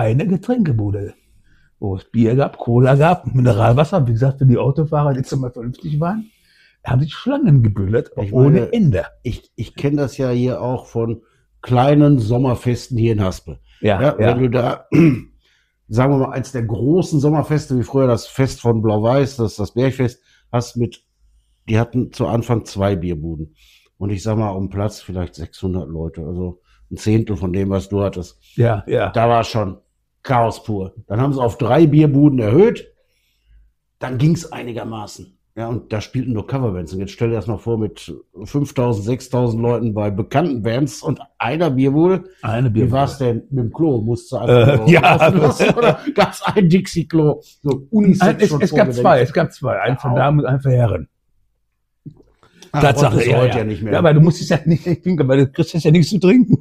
eine Getränkebude, wo es Bier gab, Cola gab, Mineralwasser. Wie gesagt, für die Autofahrer, die jetzt mal vernünftig waren, haben sich Schlangen gebildet, ohne Ende. Ich kenne das ja hier auch von kleinen Sommerfesten hier in Haspe. Ja. Wenn du da, sagen wir mal, eins der großen Sommerfeste, wie früher das Fest von Blau-Weiß, das Bergfest, die hatten zu Anfang 2 Bierbuden. Und ich sag mal, um Platz vielleicht 600 Leute, also ein Zehntel von dem, was du hattest. Ja. Da war schon Chaos pur. Dann haben sie auf 3 Bierbuden erhöht. Dann ging es einigermaßen. Ja, und da spielten nur Coverbands. Und jetzt stell dir das mal vor, mit 5.000, 6.000 Leuten bei bekannten Bands und einer Bierbude. Wie war es denn mit dem Klo? Musst du einfach lassen, oder gab es ein Dixie-Klo? So es gab zwei. Ein für Damen und ein für Herren. Tatsache, heute ja nicht mehr. Ja, aber du musst es ja nicht trinken, weil du kriegst ja nichts zu trinken.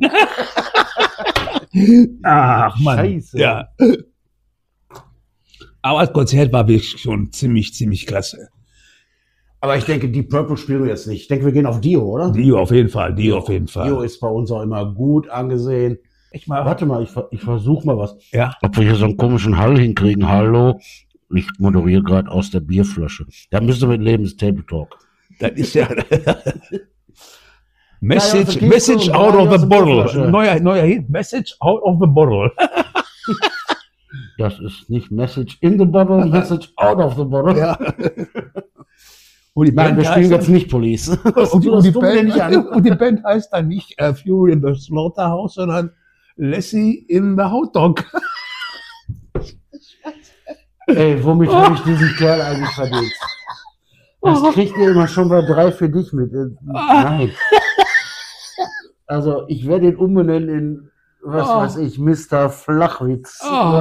Ach, Mann. Scheiße. Ja. Aber das Konzert war wirklich schon ziemlich klasse. Aber ich denke, Deep Purple spielen wir jetzt nicht. Ich denke, wir gehen auf Dio, oder? Dio auf jeden Fall. Dio ist bei uns auch immer gut angesehen. Warte mal, ich versuche mal was. Ja. Ob wir hier so einen komischen Hall hinkriegen. Hallo, ich moderiere gerade aus der Bierflasche. Da müsst ihr mit leben, ist Table Talk. Das ist ja Message out of the bottle. Neuer Hit, Message out of the bottle. Das ist nicht Message in the bottle, Message out of the bottle. Ja. Nein, wir spielen jetzt nicht Police. Und die Band heißt dann nicht Fury in the Slaughterhouse, sondern Lassie in the Hot Dog. Ey, womit habe ich diesen Kerl eigentlich verdient? Das kriegt ihr immer schon bei 3 für dich mit. Nein. Also, ich werde ihn umbenennen in, was weiß ich, Mr. Flachwitz.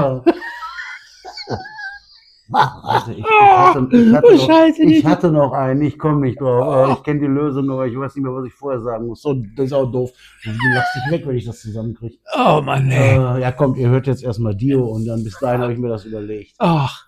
Ich hatte noch einen, ich komme nicht drauf. Ich kenne die Lösung, aber ich weiß nicht mehr, was ich vorher sagen muss. So, das ist auch doof. Du lachst dich weg, wenn ich das zusammenkriege. Oh Mann, ey. Ja, kommt, ihr hört jetzt erstmal Dio und dann bis dahin habe ich mir das überlegt. Ach.